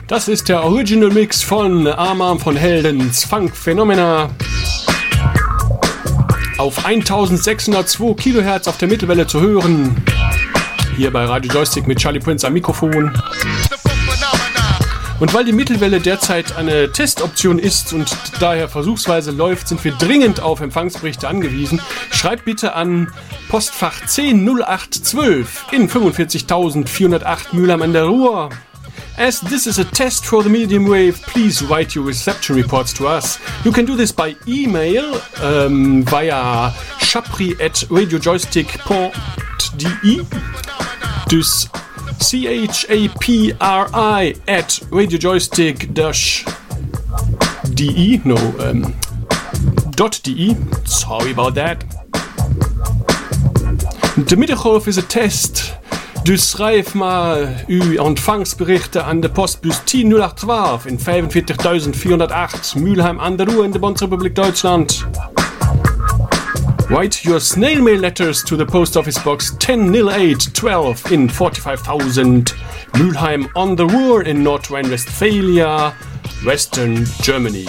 Das ist der Original Mix von Arm von Heldens Funk Phenomena auf 1602 Kilohertz auf der Mittelwelle zu hören. Hier bei Radio Joystick mit Charlie Prince am Mikrofon. Und weil die Mittelwelle derzeit eine Testoption ist und daher versuchsweise läuft, sind wir dringend auf Empfangsberichte angewiesen. Schreibt bitte an Postfach 100812 in 45.408 Mülheim an der Ruhr. As this is a test for the medium wave, please write your reception reports to us. You can do this by email via chapri@radiojoystick.de. Dus chapri@radiojoystick-de. .de. Sorry about that. De Mittaghof is a test. Dus schrijf maar uw ontvangsberichten aan de postbus 100812 in 45.408 Mülheim an der Ruhr in de Bundesrepublik Deutschland. Write your snail mail letters to the post office box 100812 in 45,000 Mülheim on the Ruhr in North Rhine-Westphalia, Western Germany.